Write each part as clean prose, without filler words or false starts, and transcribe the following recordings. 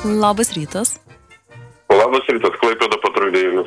Labas rytas. Labas rytas, Klaipėda patruliavimas.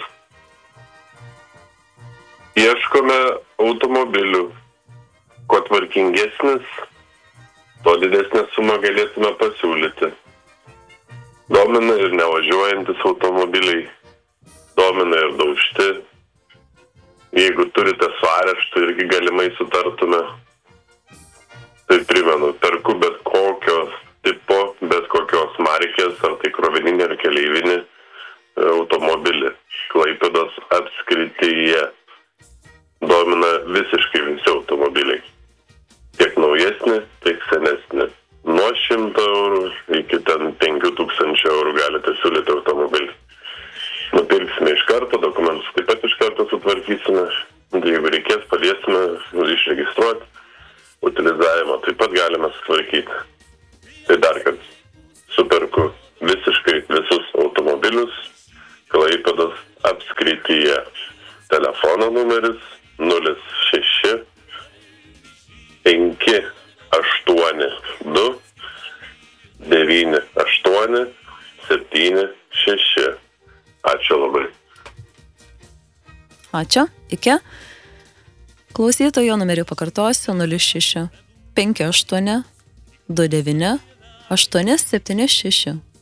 Ieškome automobilių. Kuo tvarkingesnis, to didesnę sumą galėtume pasiūlyti. Domina ir nevažiuojantis automobiliai. Domina ir daužti. Jeigu turite su areštu, irgi galimai sutartume. Tai primenu, perku bet kokio tipo, bet kokios markės, ar tai krovininį ar keleivinį automobilį. Klaipėdos apskrityje domina visiškai visi automobiliai. Tiek naujesni, tiek senesni. Nuo 100 eurų iki 5000 eurų galite siūlyti automobilį. Nupirksime iš karto, dokumentus taip pat iš karto sutvarkysime. Jeigu reikės, padėsime išregistruoti. Utilizavimą taip pat galime sutvarkyti. Tai dar kad superku visiškai visus automobilius Klaipėdos apskrityje. Telefono numeris 06 582 98 76. Ačiū labai. Ačiū. Iki. Klausytojo numerį pakartosiu 06 58 29 876.